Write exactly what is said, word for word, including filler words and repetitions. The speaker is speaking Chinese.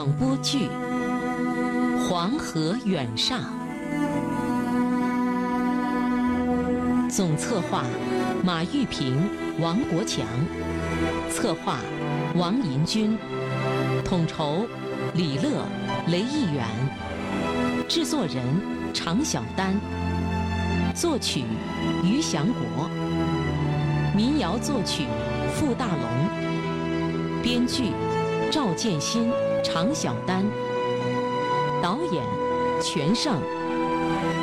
广播剧《黄河远上》，总策划马玉平、王国强，策划王银军，统筹李乐、雷毅远，制作人常小丹，作曲于祥国，民谣作曲傅大龙，编剧赵建新、常小丹，导演全胜。